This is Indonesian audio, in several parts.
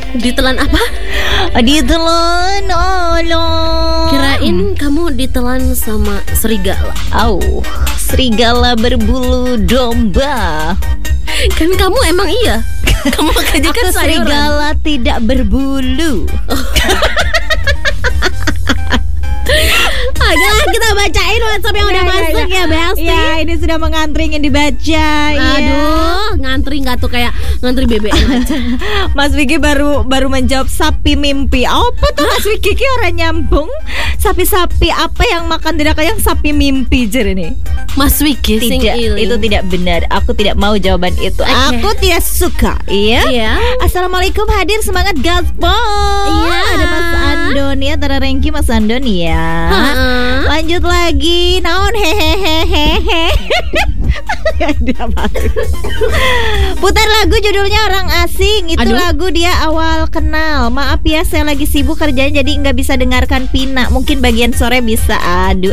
Ditelan apa? Ditelan olong. Kirain kamu ditelan sama serigala. Serigala berbulu domba. Kan kamu emang iya. Kamu makanya kan sayuran. Serigala tidak berbulu. Ayolah kita bacain WhatsApp yang udah masuk ya Besti. Ya ini sudah mengantri ingin dibaca. Aduh, ngantri nggak tuh kayak ngantri BBM aja. Mas Vicky baru menjawab sapi mimpi. Apa tuh Mas Vicky orang nyambung? Sapi-sapi apa yang makan tidak kayak sapi mimpi jer ini? Mas Wiki sing Tidak, iling. itu tidak benar. Aku tidak mau jawaban itu. Okay. Aku tidak suka. Iya. Assalamualaikum, hadir semangat gaspol. Iya. Ada Mas Andon ya, Tara Rengki Mas Andon ya. Lanjut lagi. Naon hehehehehe. Putar lagu judulnya Orang Asing. Itu lagu dia awal kenal. Maaf ya, saya lagi sibuk kerjanya jadi nggak bisa dengarkan Pina. Mungkin bagian sore bisa. Aduh.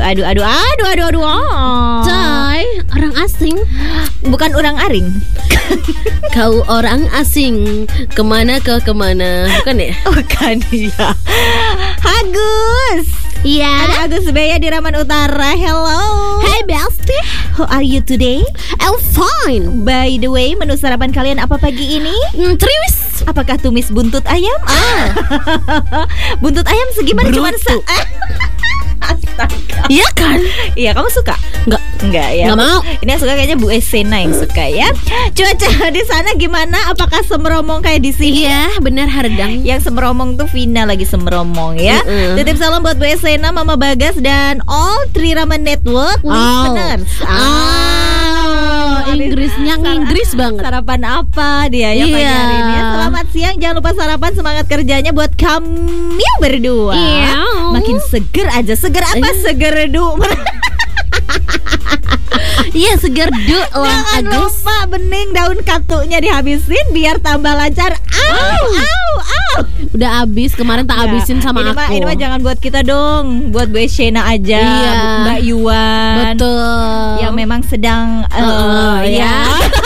Coy, orang asing. Bukan orang aring. Kau orang asing. Kemana ke kemana? Bukan ya? Bukan ya. Agus. Iya. Ada Agus Beya di Raman Utara. Hello. Hey Besti. How are you today? I'm fine. By the way, menu sarapan kalian apa pagi ini? Triwis. Apakah tumis buntut ayam? Buntut ayam segimana? Cuman Astaga. Iya kan? Iya, kamu suka? Enggak ya. Enggak mau. Ini yang suka kayaknya Bu Esena yang suka ya. Cuaca di sana gimana? Apakah semeromong kayak di sini? Iya, benar Hardang. Yang semeromong tuh Vina lagi semeromong ya. Titip salam buat Bu Esena, Mama Bagas dan all Trirama Network listeners. Inggrisnya Inggris banget. Sarapan apa dia ya pagi hari ini? Selamat siang, jangan lupa sarapan, semangat kerjanya buat kami berdua. Iya. Makin seger aja. Seger apa? Seger du. Iya, seger du lah Jangan Agus. lupa bening daun katunya dihabisin biar tambah lancar. Udah habis kemarin tak habisin sama aku. Ini mah jangan buat kita dong, buat Bu Shena aja, Iya. Mbak Yuan. Betul. Yang memang sedang ya.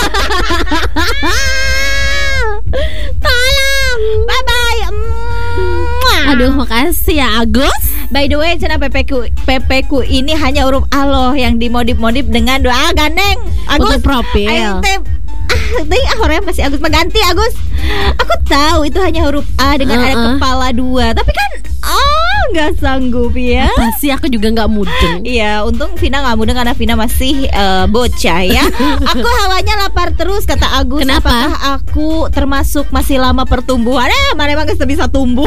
Tolong. Bye bye. Aduh, makasih ya Agus. By the way, cina PPku ini hanya huruf A loh yang dimodif-modif dengan doa gandeng. Agus, untuk profil. Orang masih Agus mengganti Agus. Aku tahu itu hanya huruf A dengan ada kepala dua. Tapi kan nggak sanggup ya. Apa sih, aku juga nggak mudeng. Iya, untung Vina nggak mudeng karena Vina masih bocah ya. Aku hawanya lapar terus kata Agus. Kenapa? Apakah aku termasuk masih lama pertumbuhan? Mana emang bisa tumbuh.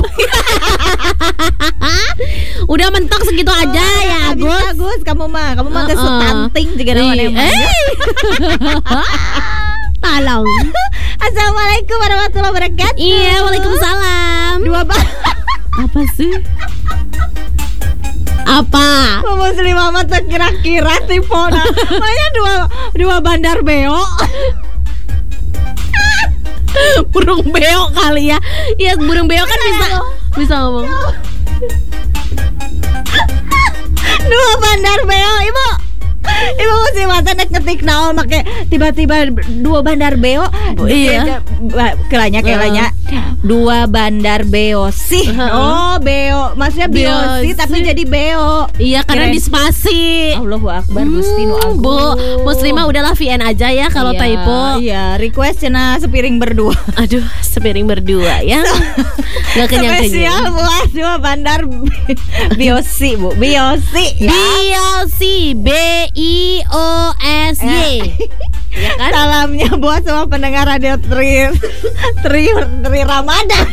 Udah mentok segitu aja ya Agus. Agus, kamu mah kesetanting juga namanya. Tolong. Assalamualaikum warahmatullahi wabarakatuh. Iya, waalaikumsalam. Apa sih? Apa? Muslim amat kira-kira tipona. Makanya dua bandar beo. Burung beo kali ya. Iya, burung beo kan bisa ngomong. Dua bandar beo, Ibu mesti mata ngetik naon make tiba-tiba dua bandar beo. Iya. Kelanya dua bandar beo sih. Oh, beo. Maksudnya biosi tapi jadi beo. Iya, karena di spasi. Allahu Akbar Gusti nu agung. Bu, Muslimah udahlah VN aja ya kalau typo. Iya, request cenah sepiring berdua. Aduh, sepiring berdua ya. Gak kenyang-kenyang. Spesial buat dua bandar biosi, Bu. Biosi. Biosi, BIOSY. Ya kan? Salamnya buat semua pendengar radio Tri Ramadan.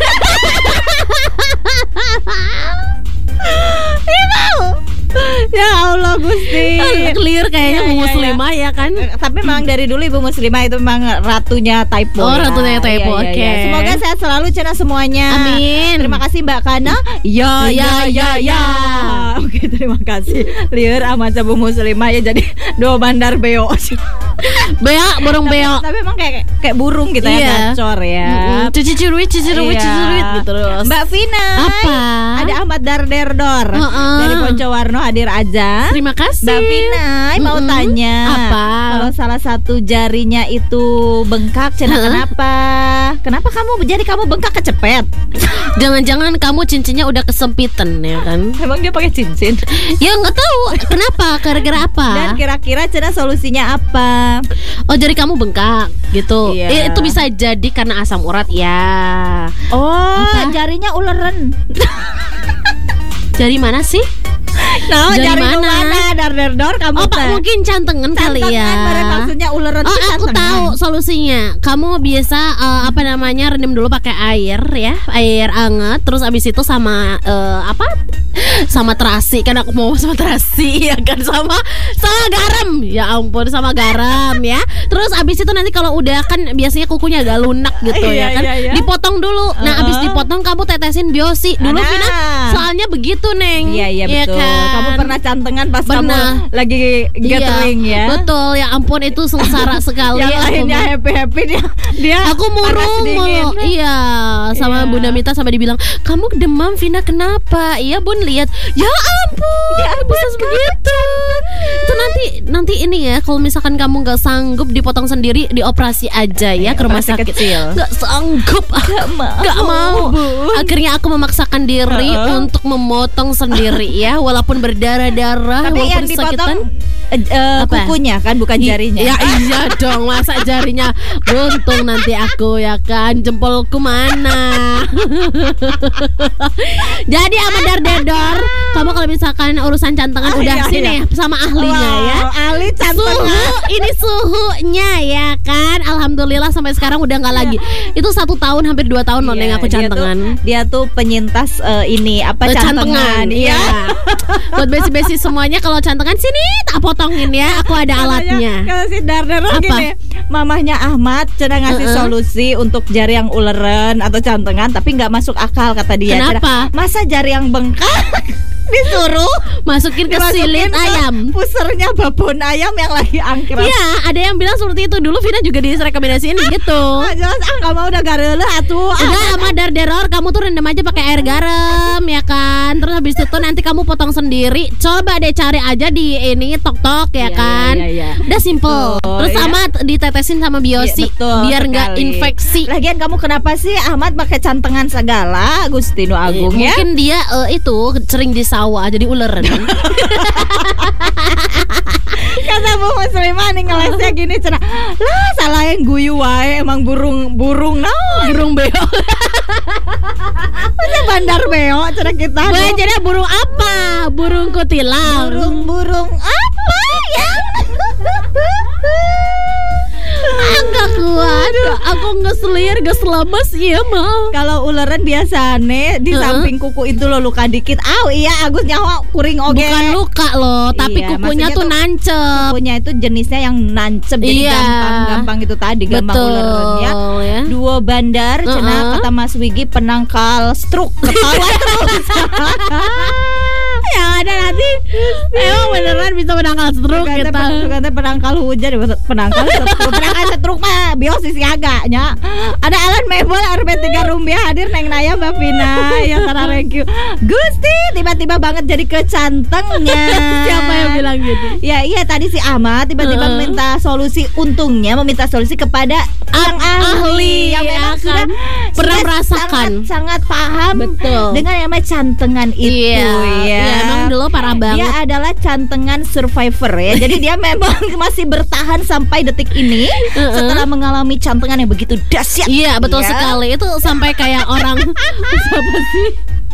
Ya Allah Gusti. Clear kayaknya Bu Muslimah ya kan. Tapi memang dari dulu Ibu Muslimah itu memang ratunya typo. Oh, ratunya typo. Oke. Semoga sehat selalu Cina semuanya. Amin. Terima kasih Mbak Kana. Ya. Oke, terima kasih. Liur amat Bu Muslimah ya jadi dua bandar beo. Beok, burung beok. Tapi emang kayak burung gitu ya, gacor ya. Cuci curuit gitu terus. Mbak Vina, apa? Ada Ahmad Darderdor dari Poncowarno hadir aja. Terima kasih. Mbak Vina mau tanya, apa? Kalau salah satu jarinya itu bengkak, kenapa? Kenapa kamu bengkak kecepet? Jangan-jangan kamu cincinnya udah kesempitan ya kan? Emang dia pakai cincin? Ya nggak tahu. Kenapa? Gara-gara apa? Dan kira-kira solusinya apa? Oh, jari kamu bengkak gitu. Iya. Itu bisa jadi karena asam urat ya. Oh, apa? Jarinya uleran. Jari mana sih? Nah, jari mana? Darderdor kamu. Oh, Pak, mungkin cantengan kali ya. Maksudnya uleran. Oh, aku tahu solusinya. Kamu biasa rendam dulu pakai air ya, air hangat. Terus abis itu sama sama terasi. Kan aku mau sama terasi ya kan, sama garam. Ya ampun, sama garam ya. Terus abis itu nanti kalau udah kan biasanya kukunya agak lunak gitu ya kan. Dipotong dulu. Nah, abis dipotong kamu tetesin biosi. Dulu Vina soalnya begitu, Neng. Iya betul. Kan? Kamu pernah cantengan pas kamu lagi gathering ya? Betul, ya ampun itu sengsara sekali. Yang lainnya happy dia aku murung mulu. Iya, sama Bunda Mita sampai dibilang, "Kamu demam, Vina, kenapa?" Iya, Bun, lihat. Ya ampun, bisa begitu. Itu nanti ini ya, kalau misalkan kamu nggak sanggup dipotong sendiri, dioperasi aja ya ke rumah sakit. Nggak sanggup, nggak mau. Akhirnya aku memaksakan diri untuk memotong sendiri ya, walaupun berdarah-darah, tapi walaupun yang dipotong kukunya kan, bukan jarinya. Ya iya dong, masa jarinya buntung nanti aku ya kan, jempolku mana. Jadi sama Darderdor, kamu kalau misalkan urusan cantengan udah sini sama ahlinya ya. Ahli cantengan. Ini suhunya ya kan. Alhamdulillah sampai sekarang udah nggak lagi. Itu 1 tahun hampir 2 tahun loh Neng aku cantengan. Dia tuh penyintas cantengan. Iya. Buat besi-besi semuanya kalau cantengan sini tak potongin ya. Aku ada alatnya. Kalau si Darderdor gini, mamahnya Ahmad cenah ngasih solusi untuk jari yang uleran atau cantengan, tapi nggak masuk akal kata dia. Kenapa? Masa jari yang bengkak disuruh masukin ke silit ayam, pusernya babon ayam yang lagi angkrem. Iya, ada yang bilang seperti itu. Dulu Vina juga direkomendasiin gitu. Jelas kamu udah garele atuh. Udah sama Darderdor, kamu tuh rendam aja pakai air garam ya kan. Terus habis itu nanti kamu potong sendiri. Coba deh cari aja di ini tok ya kan. Iya. Udah simple. Terus sama ditetesin sama biosi biar nggak infeksi. Lagian kamu kenapa sih Ahmad pakai cantengan segala, Agustino Agung ya? Mungkin dia itu sering di sawah jadi uleran. Kata Bu Muslimah nih ngelesnya gini cenah. Lah salah yang guyu wae, emang burung beo. Masa bandar beo cenah kita. Jadi burung apa? Burung kutilang. Burung apa ya? Enggak kuat. Aku ngeselir, gak selamas iya mah. Kalau uleran biasane di samping kuku itu lo luka dikit. Iya Agus nyawa kuring oge. Bukan luka loh, tapi kukunya tuh nancep. Kukunya itu jenisnya yang nancep. Jadi gampang itu tadi, gampang ulerannya. Ya. 2 bandar cenah kata Mas Wigi penangkal stroke. Ketawa terus. Yang ada nanti emang beneran bisa penangkal stroke kita. Bukan penangkal hujan, penangkal stroke mah biosis agaknya. Ada Alan Mebel RB3 Rumbia hadir Neng Naya Mbak Vina yang thank you. Gusti tiba-tiba banget jadi kecantengan. Siapa yang bilang gitu? Ya iya tadi si Ahmad tiba-tiba meminta solusi. Untungnya meminta solusi kepada yang ahli yang memang sudah pernah merasakan, sangat paham dengan yang namanya cantengan itu. Ya, emang dulu parah banget. Dia adalah cantengan survivor ya. Jadi dia memang masih bertahan sampai detik ini setelah mengalami cantengan yang begitu dahsyat. Iya, betul sekali. Itu sampai kayak orang siapa sih?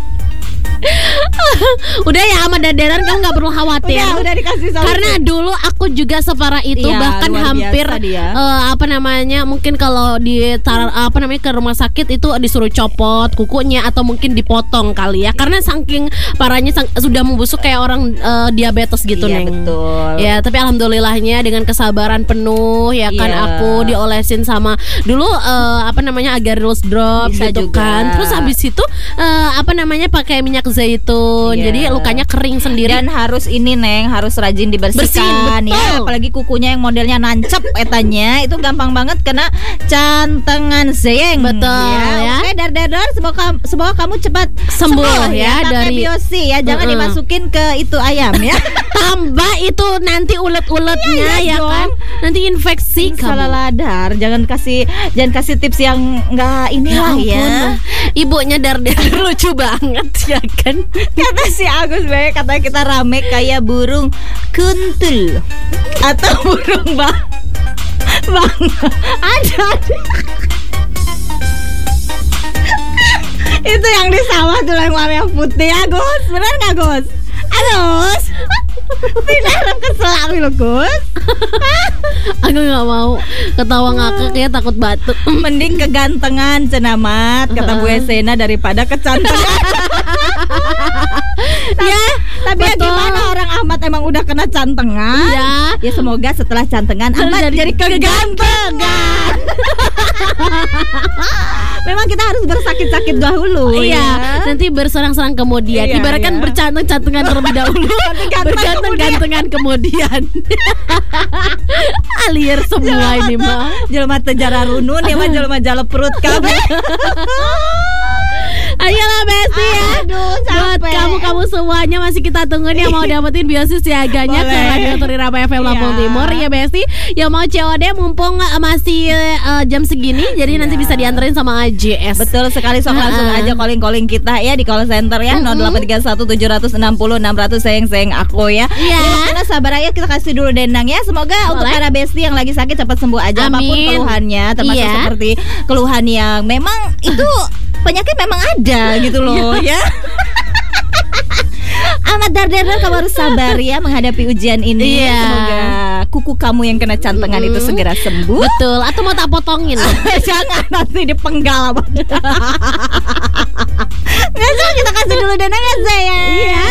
Udah ya sama Darderdor, kamu gak perlu khawatir. Udah dikasih solusi. Karena dulu aku juga separah itu, bahkan hampir mungkin kalau ke rumah sakit itu disuruh copot kukunya atau mungkin dipotong kali ya. Karena saking parahnya sudah membusuk kayak orang diabetes gitu, Neng. Betul. Ya, tapi alhamdulillahnya dengan kesabaran penuh ya kan aku diolesin sama dulu agar rose drop gitu juga. Kan. Terus habis itu pakai minyak zaitun. Iya. Jadi lukanya kering sendiri. Dan harus ini Neng, harus rajin dibersihkan Bersihin, ya. betul. Apalagi kukunya yang modelnya nancep etanya, itu gampang banget kena cantengan zeyeng. Betul, ya. Oke, dar, semoga kamu cepat Sembuh, ya, Pakai dari- biosi ya, jangan dimasukin ke itu ayam ya. Tambah itu nanti ulet-uletnya Iya ya dong. kan. Nanti infeksi Salah kamu. ladar, jangan kasih tips yang enggak inilah ya. Ibunya dar lucu banget ya kan. Kata si Agus baik, katanya kita rame kayak burung kuntul atau burung bang. Ada. Itu yang di sawah tuh yang warna putih, Agus. Benar nggak, Gus? Agus. Tidak kesel lo, Gus. Aku nggak mau ketawa ngakak ya, takut batuk. Mending kegantengan cenamat kata Bu Esena daripada kecantengan. Ya, tapi ya betul. gimana, orang Ahmad emang udah kena cantengan. Ya. Ya semoga setelah cantengan Ahmad jadi kegantengan. Memang kita harus bersakit-sakit dahulu Iya, ya. nanti berserang-serang kemudian. Iya, Ibaratkan iya. bercanteng-cantengan terlebih dahulu, berganteng-gantengan kemudian. Alir semua ini mah. Jelma tejara runun ya mah jelma jala perut kabeh. Ayolah Besti ya. Aduh, Buat capek. kamu semuanya masih kita tungguin yang mau dapetin biosis siaganya ke Boleh. Radio Turiraba FM Lampung Iya. Timur ya Besti. Yang mau COD mumpung masih jam segini, jadi nanti bisa dianterin sama AJS. Betul sekali, sok langsung aja calling kita ya di call center ya 0831 760 600 sayang aku ya. Iya. Karena sabar aja, kita kasih dulu dendang ya. Semoga untuk Boleh. para besti yang lagi sakit cepat sembuh aja. Amin. Apapun keluhannya, termasuk Iya. seperti keluhan yang memang itu penyakit memang ada gitu loh ya. Amat dar kamu harus sabar ya menghadapi ujian ini. Iya. Semoga kuku kamu yang kena cantengan itu segera sembuh. Betul, atau mau tak potongin? Jangan nanti dipenggal. Nggak, kita kasih dulu dendang ya sayang. Iya.